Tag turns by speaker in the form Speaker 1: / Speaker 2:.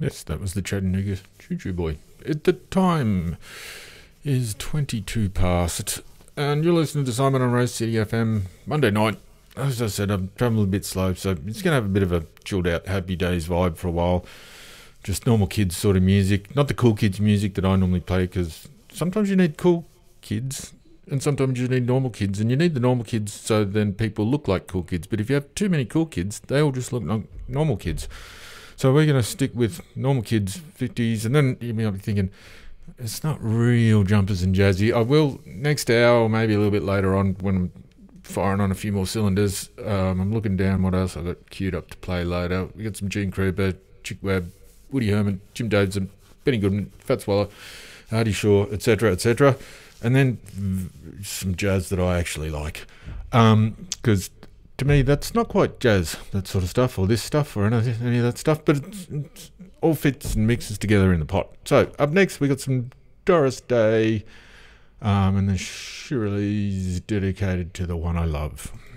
Speaker 1: Yes, that was the Chattanooga Choo Choo Boy. At the time is 22 past, and you're listening to Simon on Rose City FM Monday night. As I said, I'm travelling a bit slow, so it's going to have a bit of a chilled out, happy days vibe for a while. Just normal kids sort of music, not the cool kids music that I normally play, because sometimes you need cool kids and sometimes you need normal kids, and you need the normal kids so then people look like cool kids. But if you have too many cool kids, they all just look like normal kids. So we're going to stick with normal kids, 50s, and then you might be thinking, it's not real jumpers and jazzy. I will next hour or maybe a little bit later on when I'm firing on a few more cylinders. I'm looking down what else I've got queued up to play later. We got some Gene Krupa, Chick Webb, Woody Herman, Jim Davidson, Benny Goodman, Fat Swallow, Hardy Shaw, etc., etc. And then some jazz that I actually like. Because to me, that's not quite jazz, that sort of stuff, or this stuff, or any of that stuff, but it's all fits and mixes together in the pot. So up next, we got some Doris Day, and the Shirley's dedicated to the one I love.